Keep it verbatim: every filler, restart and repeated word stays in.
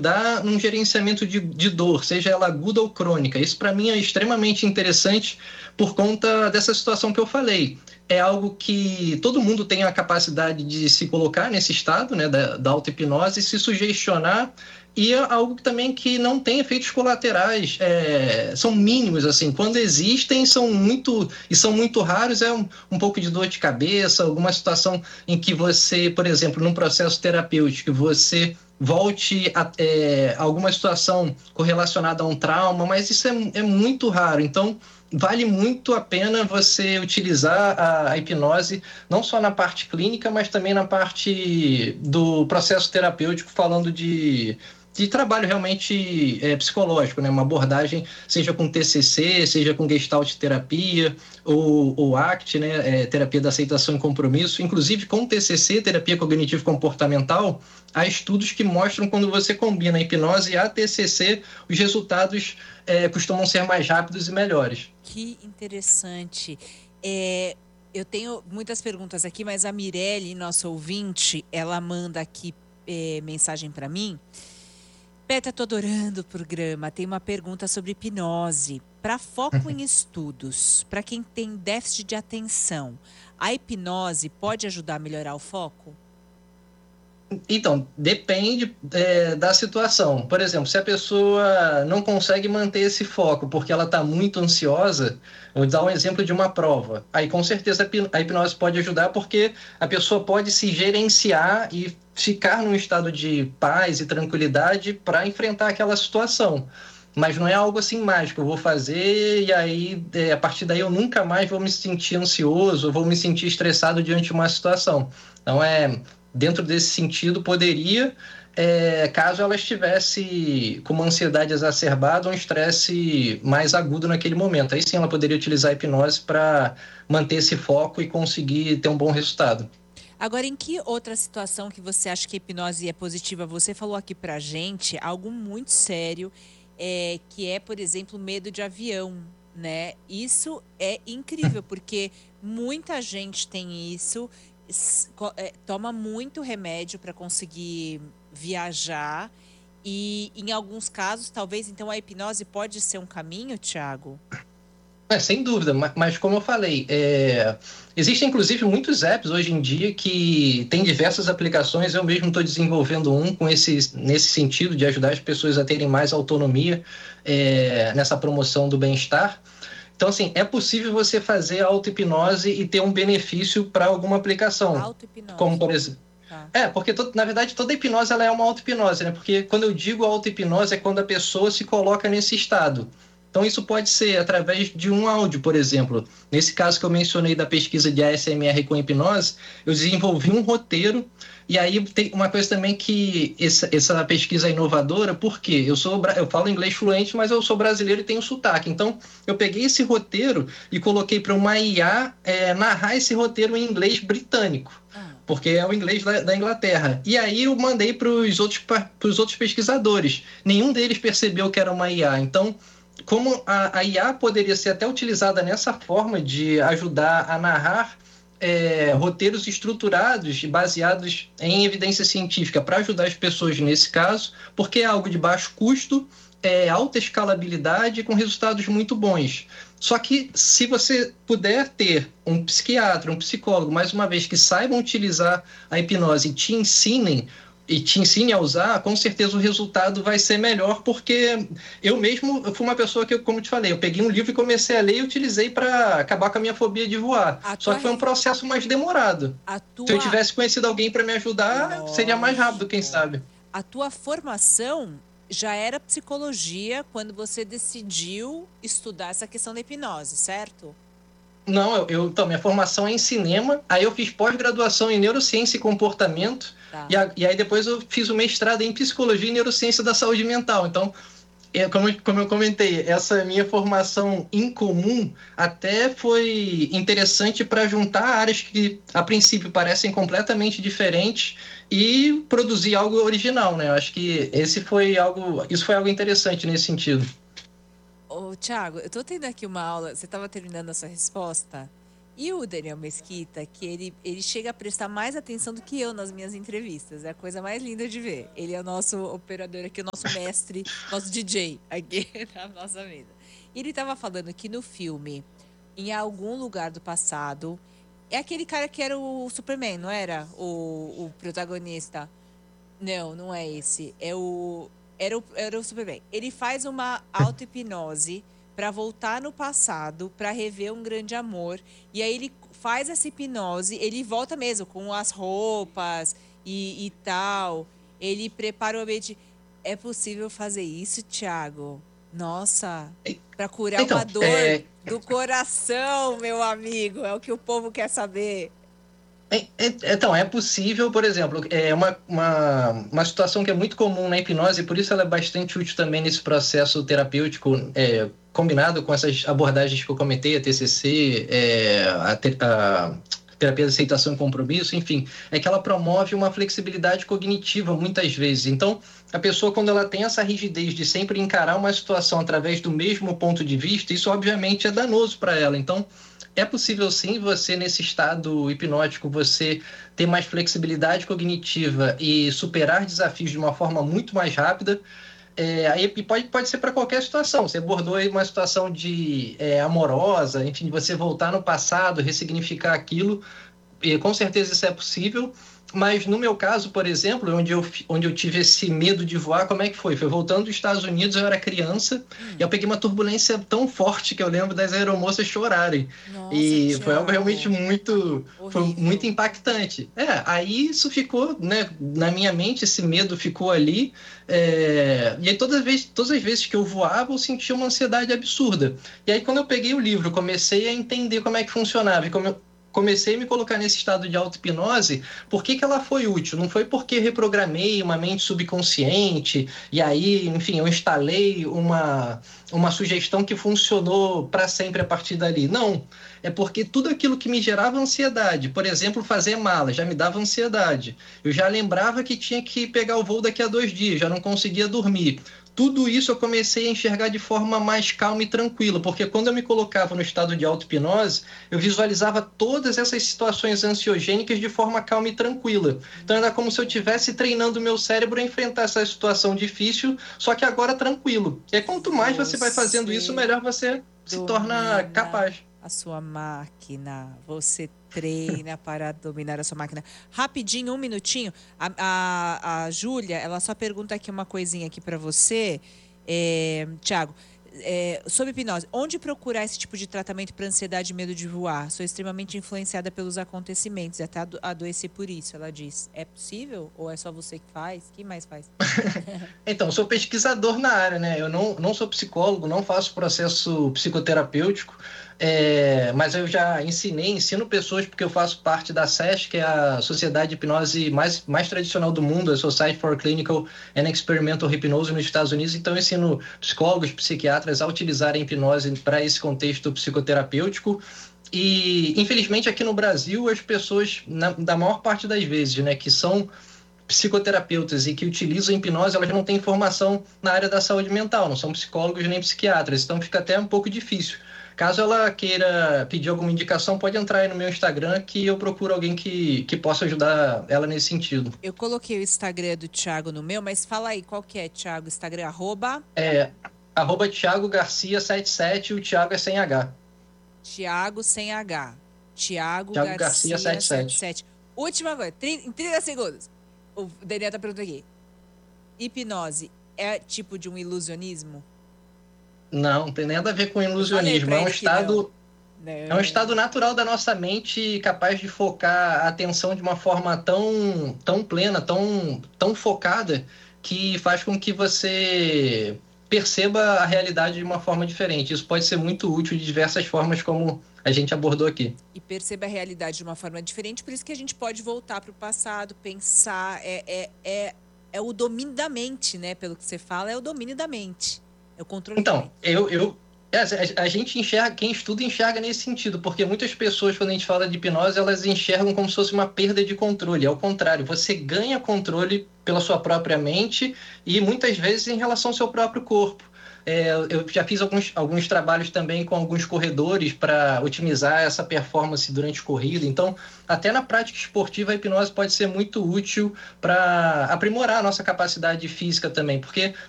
ajudar num gerenciamento de, de dor, seja ela aguda ou crônica. Isso, para mim, é extremamente interessante por conta dessa situação que eu falei. É algo que todo mundo tem a capacidade de se colocar nesse estado, né, da, da auto-hipnose, se sugestionar, e é algo também que não tem efeitos colaterais, é, são mínimos, assim, quando existem, são muito, e são muito raros, é um, um pouco de dor de cabeça, alguma situação em que você, por exemplo, num processo terapêutico, você volte a é, alguma situação correlacionada a um trauma, mas isso é, é muito raro, então vale muito a pena você utilizar a, a hipnose, não só na parte clínica, mas também na parte do processo terapêutico, falando de, de trabalho realmente é, psicológico, né? Uma abordagem, seja com T C C, seja com Gestalt terapia, ou, ou A C T, né? É, terapia da aceitação e compromisso, inclusive com T C C, terapia cognitivo-comportamental, há estudos que mostram quando você combina a hipnose e a T C C, os resultados é, costumam ser mais rápidos e melhores. Que interessante. É, eu tenho muitas perguntas aqui, mas a Mirelle, nossa ouvinte, ela manda aqui é, mensagem para mim. Peta, tô adorando o programa. Tem uma pergunta sobre hipnose. Para foco em estudos, para quem tem déficit de atenção, a hipnose pode ajudar a melhorar o foco? Então, depende é, da situação. Por exemplo, se a pessoa não consegue manter esse foco porque ela está muito ansiosa, vou dar um exemplo de uma prova. Aí, com certeza, a hipnose pode ajudar porque a pessoa pode se gerenciar e ficar num estado de paz e tranquilidade para enfrentar aquela situação. Mas não é algo assim mágico, eu vou fazer e aí, é, a partir daí, eu nunca mais vou me sentir ansioso, vou me sentir estressado diante de uma situação. Então, é... Dentro desse sentido, poderia, é, caso ela estivesse com uma ansiedade exacerbada ou um estresse mais agudo naquele momento. Aí sim ela poderia utilizar a hipnose para manter esse foco e conseguir ter um bom resultado. Agora, em que outra situação que você acha que a hipnose é positiva? Você falou aqui pra gente algo muito sério, é, que é, por exemplo, medo de avião, né? Isso é incrível, porque muita gente tem isso, toma muito remédio para conseguir viajar e, em alguns casos, talvez, então, a hipnose pode ser um caminho, Thiago? É, sem dúvida, mas como eu falei, é... existem inclusive muitos apps hoje em dia que têm diversas aplicações. Eu mesmo estou desenvolvendo um com esse, nesse sentido de ajudar as pessoas a terem mais autonomia é... nessa promoção do bem-estar. Então, assim, é possível você fazer auto-hipnose e ter um benefício para alguma aplicação. Auto-hipnose. Como, por exemplo... Tá. É, porque, to... na verdade, toda hipnose ela é uma auto-hipnose, né? Porque quando eu digo auto-hipnose é quando a pessoa se coloca nesse estado. Então, isso pode ser através de um áudio, por exemplo. Nesse caso que eu mencionei da pesquisa de A S M R com hipnose, eu desenvolvi um roteiro. E aí tem uma coisa também que essa, essa pesquisa é inovadora, porque eu, sou, eu falo inglês fluente, mas eu sou brasileiro e tenho sotaque. Então, eu peguei esse roteiro e coloquei para uma I A é, narrar esse roteiro em inglês britânico. Porque é o inglês da, da Inglaterra. E aí eu mandei para os outros, outros pesquisadores. Nenhum deles percebeu que era uma I A. Então, como a, a I A poderia ser até utilizada nessa forma de ajudar a narrar é, roteiros estruturados e baseados em evidência científica para ajudar as pessoas nesse caso, porque é algo de baixo custo, é, alta escalabilidade com resultados muito bons. Só que se você puder ter um psiquiatra, um psicólogo, mais uma vez, que saibam utilizar a hipnose e te ensinem, e te ensine a usar, com certeza o resultado vai ser melhor, porque eu mesmo eu fui uma pessoa que, como te falei, eu peguei um livro e comecei a ler e utilizei para acabar com a minha fobia de voar. A Só que foi um processo mais demorado. Tua... Se eu tivesse conhecido alguém para me ajudar, Lógico. seria mais rápido, quem sabe. A tua formação já era psicologia quando você decidiu estudar essa questão da hipnose, certo? Não, eu, eu, então, minha formação é em cinema, aí eu fiz pós-graduação em neurociência e comportamento, tá. e, a, e aí depois eu fiz o mestrado em psicologia e neurociência da saúde mental. Então, é, como, como eu comentei, essa minha formação em comum até foi interessante para juntar áreas que, a princípio, parecem completamente diferentes e produzir algo original, né? Eu acho que esse foi algo, isso foi algo interessante nesse sentido. Ô, Thiago, eu tô tendo aqui uma aula, você estava terminando a sua resposta, E o Daniel Mesquita, que ele, ele chega a prestar mais atenção do que eu nas minhas entrevistas. É a coisa mais linda de ver. Ele é o nosso operador aqui, o nosso mestre, nosso D J aqui na nossa mesa. E ele estava falando que no filme, em algum lugar do passado, é aquele cara que era o Superman, não era? O, o protagonista. Não, não é esse. É o, era, o, era o Superman. Ele faz uma auto-hipnose para voltar no passado, para rever um grande amor. E aí ele faz essa hipnose, ele volta mesmo com as roupas e, e tal. Ele prepara o ambiente. É possível fazer isso, Thiago? Nossa, para curar então, uma dor é... do coração, meu amigo. É o que o povo quer saber. É, é, então, é possível, por exemplo, é uma, uma, uma situação que é muito comum na hipnose, e por isso ela é bastante útil também nesse processo terapêutico, é, combinado com essas abordagens que eu comentei, a T C C, é, a, te, a terapia de aceitação e compromisso, enfim, é que ela promove uma flexibilidade cognitiva muitas vezes. Então, a pessoa, quando ela tem essa rigidez de sempre encarar uma situação através do mesmo ponto de vista, isso obviamente é danoso para ela. Então, é possível sim você, nesse estado hipnótico, você ter mais flexibilidade cognitiva e superar desafios de uma forma muito mais rápida. É, aí pode, pode ser para qualquer situação. Você abordou aí uma situação de é, amorosa, enfim, você voltar no passado, ressignificar aquilo, e com certeza isso é possível. Mas no meu caso, por exemplo, onde eu, onde eu tive esse medo de voar, como é que foi? Foi voltando dos Estados Unidos, eu era criança, hum. e eu peguei uma turbulência tão forte que eu lembro das aeromoças chorarem. Nossa, e Thiago. Foi algo realmente muito, foi muito impactante. É, aí isso ficou, né, na minha mente, esse medo ficou ali. É, e aí todas, vez, todas as vezes que eu voava, eu sentia uma ansiedade absurda. E aí quando eu peguei o livro, comecei a entender como é que funcionava, e como eu comecei a me colocar nesse estado de auto-hipnose, por que que ela foi útil? Não foi porque reprogramei uma mente subconsciente e aí, enfim, eu instalei uma, uma sugestão que funcionou para sempre a partir dali. Não, é porque tudo aquilo que me gerava ansiedade, por exemplo, fazer mala, já me dava ansiedade. Eu já lembrava que tinha que pegar o voo daqui a dois dias, já não conseguia dormir. Tudo isso eu comecei a enxergar de forma mais calma e tranquila, porque quando eu me colocava no estado de auto-hipnose, eu visualizava todas essas situações ansiogênicas de forma calma e tranquila. Então era como se eu estivesse treinando o meu cérebro a enfrentar essa situação difícil, só que agora tranquilo. E aí, quanto mais você, você vai fazendo isso, melhor você se torna capaz. A sua máquina, você treina para dominar a sua máquina. Rapidinho, um minutinho. A, a, a Júlia, ela só pergunta aqui uma coisinha aqui para você, é, Thiago, é, sobre hipnose. Onde procurar esse tipo de tratamento para ansiedade e medo de voar? Sou extremamente influenciada pelos acontecimentos e até adoeci por isso, ela diz. É possível? Ou é só você que faz? Quem mais faz? Então, eu sou pesquisador na área, né? Eu não, não sou psicólogo, não faço processo psicoterapêutico. É, mas eu já ensinei, ensino pessoas, porque eu faço parte da S E S, que é a sociedade de hipnose mais, mais tradicional do mundo, a Society for Clinical and Experimental Hypnose nos Estados Unidos. Então eu ensino psicólogos, psiquiatras a utilizarem a hipnose para esse contexto psicoterapêutico. E infelizmente aqui no Brasil as pessoas, na, da maior parte das vezes, né, que são psicoterapeutas e que utilizam a hipnose, elas não têm formação na área da saúde mental, não são psicólogos nem psiquiatras, então fica até um pouco difícil. Caso ela queira pedir alguma indicação, pode entrar aí no meu Instagram que eu procuro alguém que, que possa ajudar ela nesse sentido. Eu coloquei o Instagram do Thiago no meu, mas fala aí, qual que é, Thiago? Instagram, arroba? É, arroba Thiago Garcia setenta e sete, o Thiago é sem H. Thiago sem H. Thiago, Thiago Garcia, Garcia setenta e sete. setenta e sete. Última coisa, em trinta segundos. O Daniel tá perguntando aqui. Hipnose é tipo de um ilusionismo? Não, não tem nada a ver com ilusionismo. É um estado, não. é um estado natural da nossa mente capaz de focar a atenção de uma forma tão, tão plena, tão, tão focada, que faz com que você perceba a realidade de uma forma diferente. Isso pode ser muito útil de diversas formas, como a gente abordou aqui. E perceba a realidade de uma forma diferente, por isso que a gente pode voltar para o passado, pensar. É, é, é, é o domínio da mente, né? Pelo que você fala, é o domínio da mente. É o controle. Então, eu, eu, a, a gente enxerga, quem estuda enxerga nesse sentido, porque muitas pessoas, quando a gente fala de hipnose, elas enxergam como se fosse uma perda de controle. Ao contrário, você ganha controle pela sua própria mente e muitas vezes em relação ao seu próprio corpo. é, eu já fiz alguns, alguns trabalhos também com alguns corredores para otimizar essa performance durante corrida. Então, até na prática esportiva, a hipnose pode ser muito útil para aprimorar a nossa capacidade física também, porque